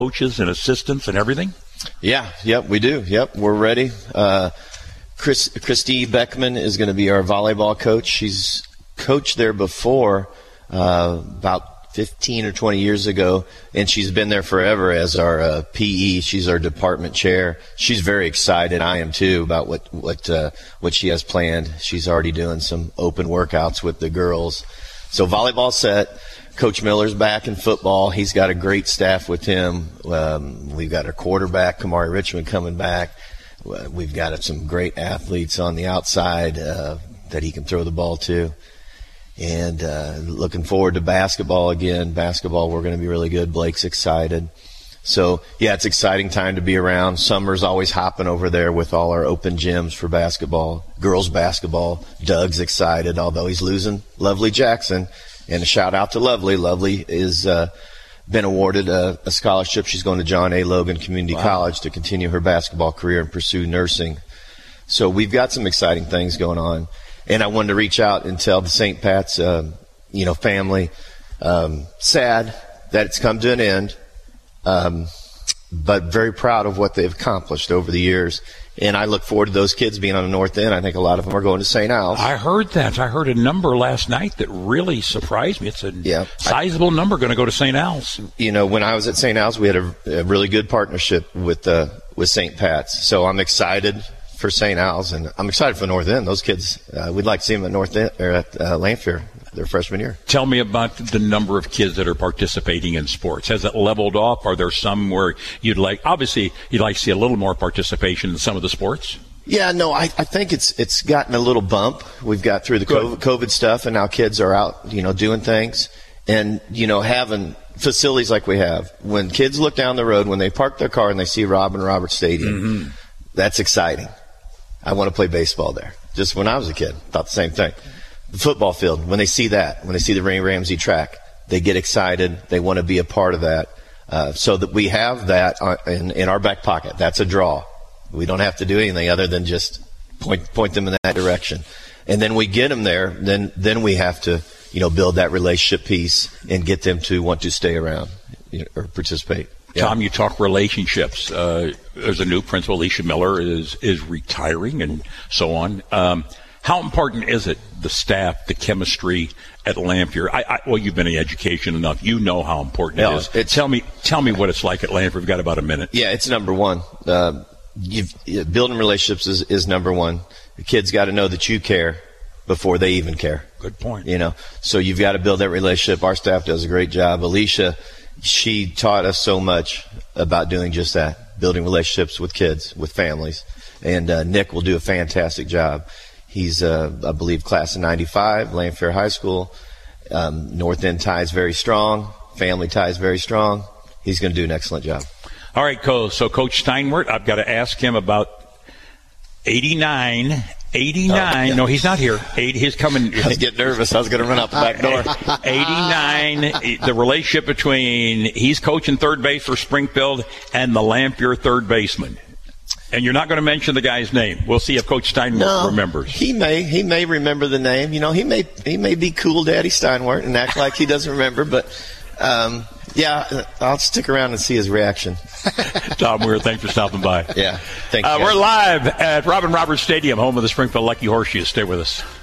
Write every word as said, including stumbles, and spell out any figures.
coaches and assistants and everything? Yeah, yep, we do. Yep, we're ready. Uh, Chris, Christy Beckman is going to be our volleyball coach. She's coached there before, uh, about fifteen or twenty years ago, and she's been there forever as our uh, P E. She's our department chair. She's very excited. I am too about what what uh, what she has planned. She's already doing some open workouts with the girls. So volleyball set. Coach Miller's back in football. He's got a great staff with him. Um, we've got our quarterback, Kamari Richmond, coming back. We've got some great athletes on the outside uh, that he can throw the ball to. And uh, looking forward to basketball again. Basketball, we're going to be really good. Blake's excited. So, yeah, it's an exciting time to be around. Summer's always hopping over there with all our open gyms for basketball. Girls basketball, Doug's excited, although he's losing Lovely Jackson. And a shout-out to Lovely. Lovely is uh, been awarded a, a scholarship. She's going to John A. Logan Community wow. College to continue her basketball career and pursue nursing. So we've got some exciting things going on. And I wanted to reach out and tell the Saint Pat's, uh, you know, family, um, sad that it's come to an end, um, but very proud of what they've accomplished over the years. And I look forward to those kids being on the north end. I think a lot of them are going to Saint Al's. I heard that. I heard a number last night that really surprised me. It's a yeah, sizable I, number going to go to Saint Al's. You know, when I was at Saint Al's, we had a, a really good partnership with uh, with Saint Pat's. So I'm excited for Saint Al's, and I'm excited for North End. Those kids, uh, we'd like to see them at North End or at uh, Lanphier their freshman year. Tell me about the number of kids that are participating in sports. Has it leveled off? Are there some where you'd like, obviously, you'd like to see a little more participation in some of the sports? Yeah, no, I, I think it's it's gotten a little bump. We've got through the COVID, COVID stuff, and now kids are out, you know, doing things. And, you know, having facilities like we have, when kids look down the road, when they park their car and they see Robin Roberts Stadium, mm-hmm. that's exciting. I want to play baseball there. Just when I was a kid, thought the same thing. The football field, when they see that, when they see the Ray Ramsey track, they get excited. They want to be a part of that. Uh, so that we have that in, in our back pocket. That's a draw. We don't have to do anything other than just point point them in that direction. And then we get them there. Then then we have to, you know, build that relationship piece and get them to want to stay around, you know, or participate. Yeah. Tom, you talk relationships. Uh, there's a new principal, Alicia Miller, is is retiring and so on. Um, how important is it, the staff, the chemistry at Lanphier? I, I, well, you've been in education enough. You know how important yeah, it is. It's, tell me tell me what it's like at Lanphier. We've got about a minute. Yeah, it's number one. Uh, you've, building relationships is, is number one. The kids got to know that you care before they even care. Good point. You know, so you've got to build that relationship. Our staff does a great job. Alicia, she taught us so much about doing just that, building relationships with kids, with families. And uh, Nick will do a fantastic job. He's, uh, I believe, class of ninety-five, Lanphier High School. Um, North End ties very strong. Family ties very strong. He's going to do an excellent job. All right, Coach. So Coach Steinwert, I've got to ask him about eighty-nine. eighty-nine. Oh, yeah. No, he's not here. Eight, he's coming. I was getting nervous. I was going to run out the back door. eighty-nine. The relationship between he's coaching third base for Springfield and the Lanphier third baseman. And you're not going to mention the guy's name. We'll see if Coach Steinwert no, remembers. He may. He may remember the name. You know, he may he may be cool Daddy Steinwert and act like he doesn't remember. But, um, yeah, I'll stick around and see his reaction. Tom Weir, thanks for stopping by. Yeah, thanks. Uh, we're live at Robin Roberts Stadium, home of the Springfield Lucky Horseshoes. Stay with us.